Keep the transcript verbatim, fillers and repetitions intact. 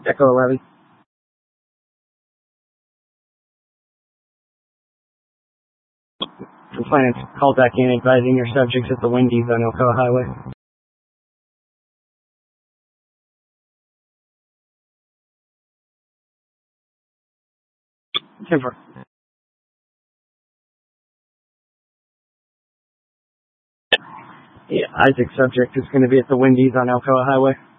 Echo eleven. Complainants, call back in advising your subjects at the Wendy's on Alcoa Highway. Timber. Yeah, Isaac's subject is going to be at the Wendy's on Alcoa Highway.